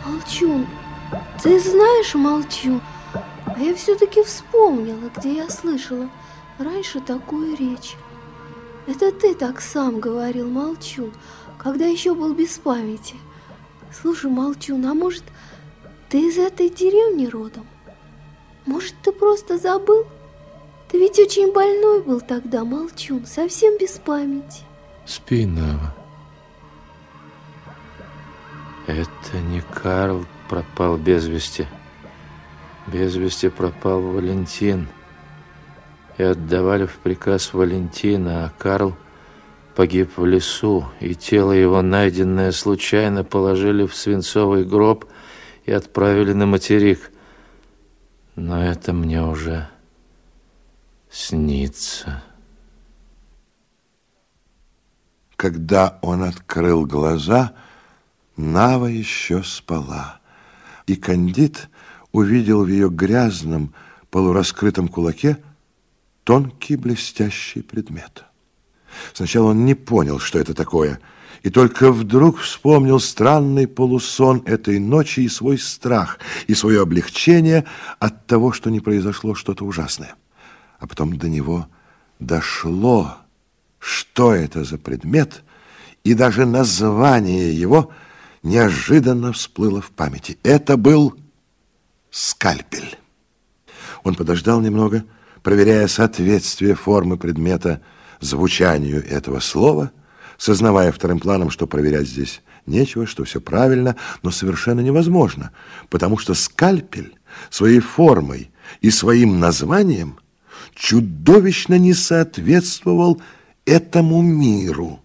Молчун, ты знаешь, Молчун, а я все-таки вспомнила, где я слышала раньше такую речь. Это ты так сам говорил, Молчун, когда еще был без памяти. Слушай, Молчун, а может, ты из этой деревни родом? Может, ты просто забыл? Ты ведь очень больной был тогда, Молчун, совсем без памяти. Спи, Нава. Это не Карл пропал без вести. Без вести пропал Валентин. И отдавали в приказ Валентина, а Карл погиб в лесу, и тело его, найденное случайно, положили в свинцовый гроб и отправили на материк. Но это мне уже снится. Когда он открыл глаза, Нава еще спала, и Кандид увидел в ее грязном, полураскрытом кулаке тонкий блестящий предмет. Сначала он не понял, что это такое, и только вдруг вспомнил странный полусон этой ночи и свой страх, и свое облегчение от того, что не произошло что-то ужасное. А потом до него дошло, что это за предмет, и даже название его неожиданно всплыло в памяти. Это был скальпель. Он подождал немного, проверяя соответствие формы предмета звучанию этого слова, сознавая вторым планом, что проверять здесь нечего, что все правильно, но совершенно невозможно, потому что скальпель своей формой и своим названием чудовищно не соответствовал этому миру.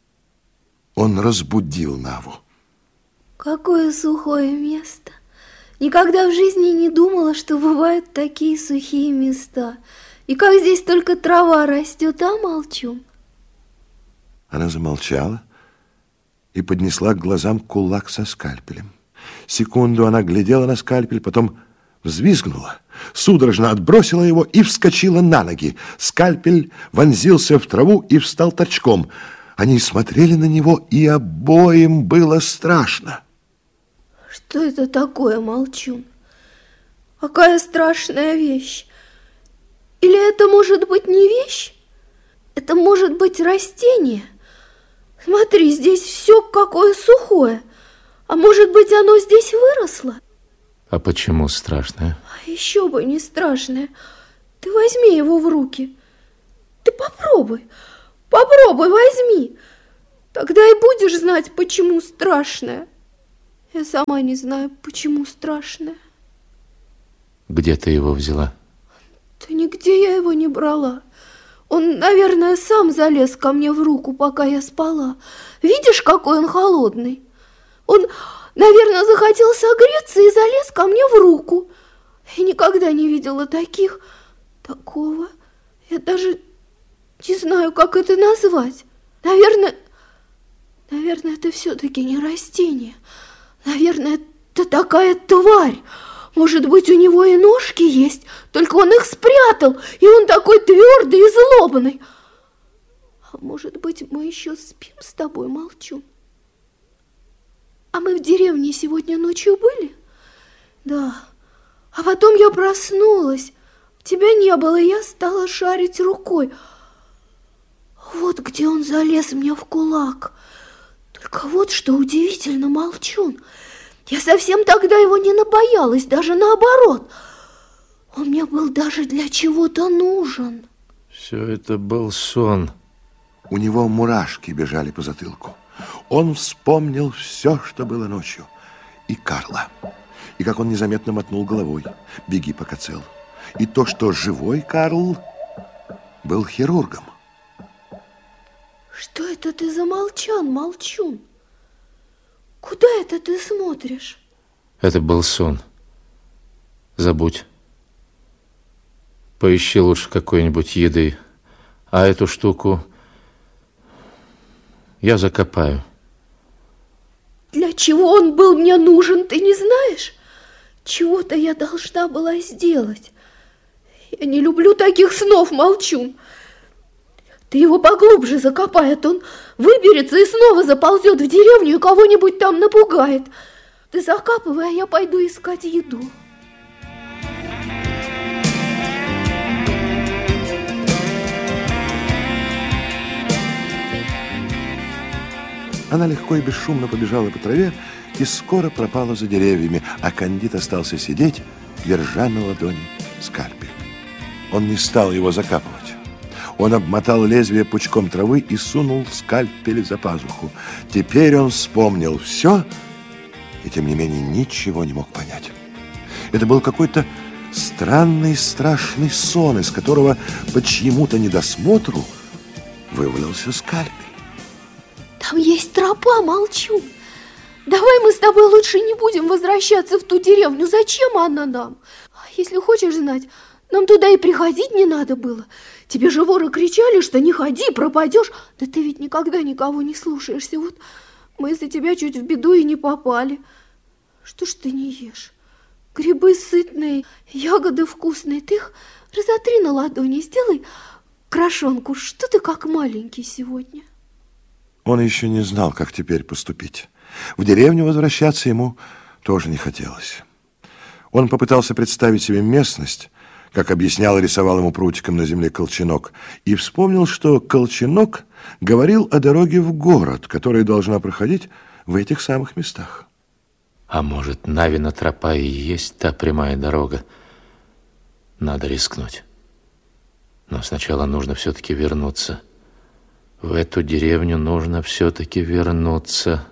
Он разбудил Наву. Какое сухое место! Никогда в жизни не думала, что бывают такие сухие места. И как здесь только трава растет, а, Молчун? Она замолчала и поднесла к глазам кулак со скальпелем. Секунду она глядела на скальпель, потом взвизгнула, судорожно отбросила его и вскочила на ноги. Скальпель вонзился в траву и встал торчком. Они смотрели на него, и обоим было страшно. Что это такое, Молчун? Какая страшная вещь! Или это может быть не вещь? Это может быть растение? Смотри, здесь все какое сухое. А может быть, оно здесь выросло? А почему страшное? А еще бы не страшное. Ты возьми его в руки. Ты попробуй возьми. Тогда и будешь знать, почему страшное. Я сама не знаю, почему страшное. Где ты его взяла? Да нигде я его не брала. Он, наверное, сам залез ко мне в руку, пока я спала. Видишь, какой он холодный? Он, наверное, захотел согреться и залез ко мне в руку. Я никогда не видела такого. Я даже не знаю, как это назвать. Наверное, это все-таки не растение. Наверное, это такая тварь. Может быть, у него и ножки есть, только он их спрятал, и он такой твердый и злобный. А может быть, мы еще спим с тобой, Молчун? А мы в деревне сегодня ночью были? Да. А потом я проснулась. Тебя не было, и я стала шарить рукой. Вот где он залез мне в кулак. Только вот что удивительно, Молчун. Я совсем тогда его не набоялась, даже наоборот. Он мне был даже для чего-то нужен. Все это был сон. У него мурашки бежали по затылку. Он вспомнил все, что было ночью. И Карла. И как он незаметно мотнул головой. Беги, пока цел. И то, что живой Карл был хирургом. Что это ты замолчал, Молчун? Куда это ты смотришь? Это был сон. Забудь. Поищи лучше какой-нибудь еды. А эту штуку я закопаю. Для чего он был мне нужен, ты не знаешь? Чего-то я должна была сделать. Я не люблю таких снов, Молчун. Ты его поглубже закопай, а то он выберется и снова заползет в деревню и кого-нибудь там напугает. Ты закапывай, а я пойду искать еду. Она легко и бесшумно побежала по траве и скоро пропала за деревьями, а Кандид остался сидеть, держа на ладони скальпель. Он не стал его закапывать. Он обмотал лезвие пучком травы и сунул скальпель за пазуху. Теперь он вспомнил все и, тем не менее, ничего не мог понять. Это был какой-то странный, страшный сон, из которого по чьему-то недосмотру вывалился скальпель. Там есть тропа, Молчун. Давай мы с тобой лучше не будем возвращаться в ту деревню. Зачем она нам? Если хочешь знать, нам туда и приходить не надо было. Тебе же воры кричали, что не ходи, пропадешь. Да ты ведь никогда никого не слушаешься. Вот мы из-за тебя чуть в беду и не попали. Что ж ты не ешь? Грибы сытные, ягоды вкусные. Ты их разотри на ладони, сделай крошонку. Что ты как маленький сегодня? Он еще не знал, как теперь поступить. В деревню возвращаться ему тоже не хотелось. Он попытался представить себе местность, как объяснял и рисовал ему прутиком на земле Колченок, и вспомнил, что Колченок говорил о дороге в город, которая должна проходить в этих самых местах. А может, Навина тропа и есть та прямая дорога? Надо рискнуть. Но сначала нужно все-таки вернуться. В эту деревню нужно все-таки вернуться.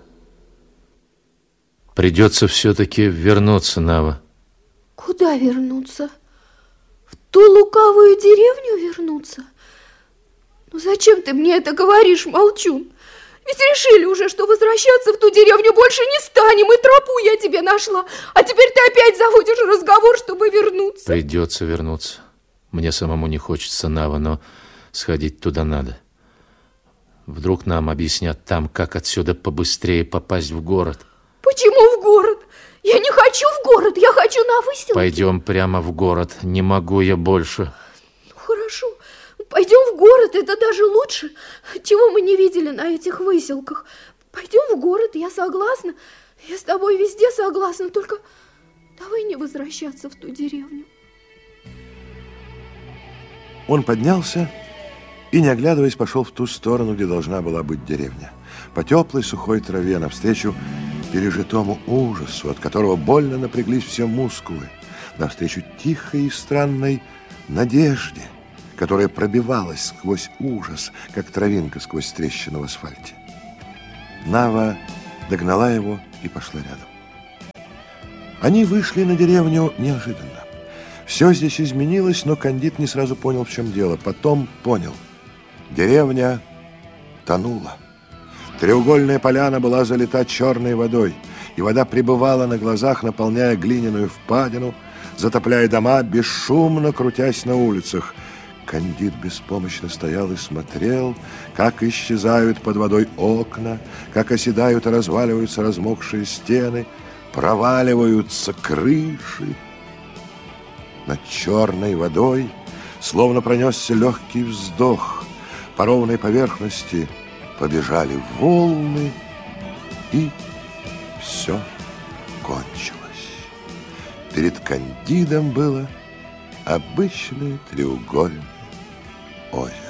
Придется все-таки вернуться, Нава. Куда вернуться? В ту лукавую деревню вернуться? Ну зачем ты мне это говоришь, Молчун? Ведь решили уже, что возвращаться в ту деревню больше не станем, и тропу я тебе нашла. А теперь ты опять заводишь разговор, чтобы вернуться. Придется вернуться. Мне самому не хочется, Нава, но сходить туда надо. Вдруг нам объяснят там, как отсюда побыстрее попасть в город. Почему в город? Я не хочу в город, я хочу на выселке. Пойдем прямо в город, не могу я больше. Ну, хорошо, пойдем в город, это даже лучше. Чего мы не видели на этих выселках? Пойдем в город, я согласна. Я с тобой везде согласна, только давай не возвращаться в ту деревню. Он поднялся и, не оглядываясь, пошел в ту сторону, где должна была быть деревня. По теплой сухой траве навстречу пережитому ужасу, от которого больно напряглись все мускулы, навстречу тихой и странной надежде, которая пробивалась сквозь ужас, как травинка сквозь трещину в асфальте. Нава догнала его и пошла рядом. Они вышли на деревню неожиданно. Все здесь изменилось, но Кандид не сразу понял, в чем дело. Потом понял. Деревня тонула. Треугольная поляна была залита черной водой, и вода прибывала на глазах, наполняя глиняную впадину, затопляя дома, бесшумно крутясь на улицах. Кандид беспомощно стоял и смотрел, как исчезают под водой окна, как оседают и разваливаются размокшие стены, проваливаются крыши. Над черной водой словно пронесся легкий вздох. По ровной поверхности побежали волны, и все кончилось. Перед Кандидом было обычное треугольное озеро.